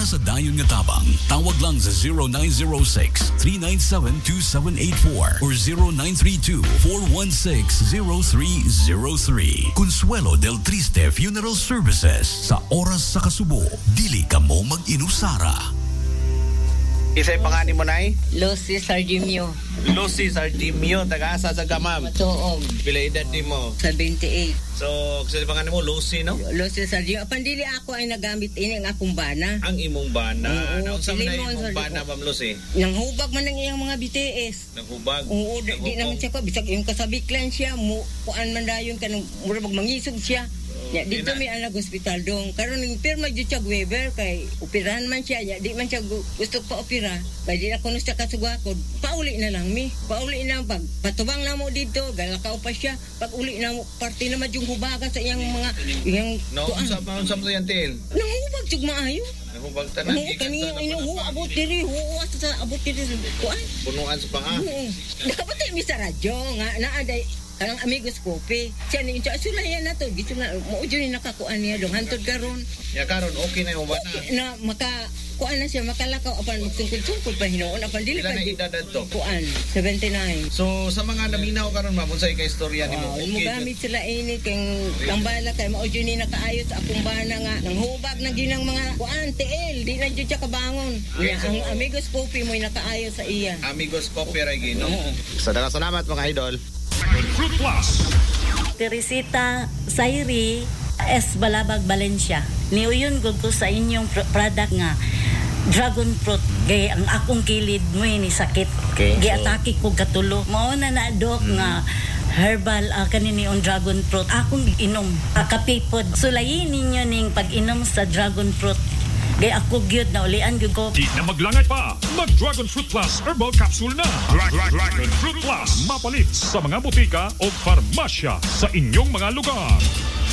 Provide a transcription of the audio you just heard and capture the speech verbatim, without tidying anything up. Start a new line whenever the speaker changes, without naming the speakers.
sa dayon nga tabang, tawag lang sa zero nine zero six, three nine seven, two seven eight four or zero nine three two, four one six, zero three zero three. Consuelo del Triste Funeral Services. Sa oras sa kasubo, dili ka mo mag-inusara.
Isa'y pangani mo, Nay?
Lucy Sardimio.
Lucy Sardimio, taga-asa sa Gamam.
Matuog.
Pila edad din mo?
seventy-eight.
So, kasi pangani mo, Lucy, no?
Lucy Sardimio. Pandili ako ay nagamit ini ang akong bana.
Ang imong bana.
Oo,
Naunsa man na
Pilimon,
imong
Sardimio.
bana, Ma'am Lucy?
Nanghubag man ang iyang mga B T S.
Naghubag?
Oo, di, di naman siya ko. Bisag yung kasabiklan siya. Mu, kuan man dayon ka nang murabag mangisog siya. Ya, dito may anak hospital dong. Karon ning pirma jud siya Weber kay operahan man siya. Ya, di man siya gu- gusto pa opera. Kay di na kuno siya kasugakod. Pauli na lang mi. Pauli na pag patubang na mo dito, galakaw pa siya. Pag uli na mo parte na yung hubaga sa iyang mga iyang
No, unsa pa unsa pa yan til?
nangubag jud maayo.
Naghubag tanan.
Oo, kani yung inuhu abot diri, huwa sa abot diri kuan.
Punuan sa panga.
Oo. Nakapatay mi sa radyo nga naaday kanang amigos kopi. Siya ni siya sulayan na to. Gito na mo jud ni nakakuan niya dong hantod karon.
Ya karon okay na yung bana.
Na maka kuan na siya makalakaw apan magsungkod-sungkod pa hinuon apan dili
Ilan
pa
na
di-
edad to?
kuan seventy-nine.
So, sa mga naminaw karon, Ma'am, unsay ka istorya nimo?
Wow,
Okay.
mo gamit sila ini kay tambala kay mao jud ni nakaayos sa akong bana nga nang hubag na ginang mga kuan T L di na jud siya kabangon.
Okay,
Nga,
so-
ang amigos kopi mo nakaayos sa iya.
Amigos Coffee Reggae, no?
Oo.
Sa daghang salamat mga idol.
Fruit Plus.
Teresita Sairi S. Balabag, Valencia. Niuyon gud ko sa inyong pr- product nga dragon fruit. Gay ang akong kilid mo ni sakit.
Okay, so-
Giatake ko katulo. Mao na na dok nga herbal uh, kanini on dragon fruit. Akong inom. Akapipod. Sulayin ninyo ning pag-inom sa dragon fruit. Gay ako gyud na ulian gyud ko.
Di na maglangay pa. Mag Dragon Fruit Plus Herbal Capsule na. Dra- Dra- Dragon Fruit Plus. Mapalit sa mga butika o farmasya sa inyong mga lugar.